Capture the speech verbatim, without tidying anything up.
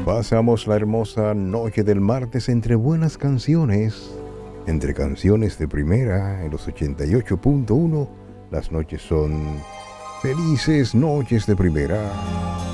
Pasamos la hermosa noche del martes entre buenas canciones, entre canciones de primera en los ochenta y ocho punto uno. Las noches son felices noches de primera.